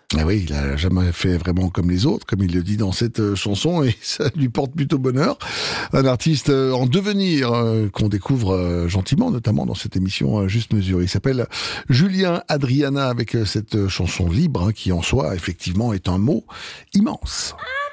Ah oui, il a jamais fait vraiment comme les autres, comme il le dit dans cette chanson, et ça lui porte plutôt bonheur. Un artiste en devenir qu'on découvre gentiment, notamment dans cette émission Juste Mesure. Il s'appelle Julien Adriana avec cette chanson libre, hein, qui en soi, effectivement, est un mot immense.